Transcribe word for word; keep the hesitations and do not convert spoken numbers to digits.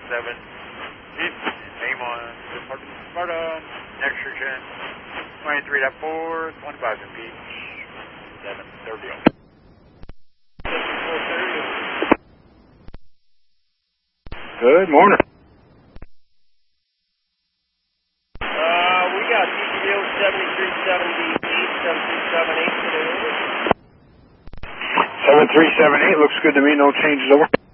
seven. Name on Department of Sparta, nitrogen, twenty-three point four, twenty-five in Beach, seven thirty. Good morning. Uh, we got T C O seventy-three seventy-eight, seven three seven eight today, over. seven three seven eight, looks good to me, no changes over.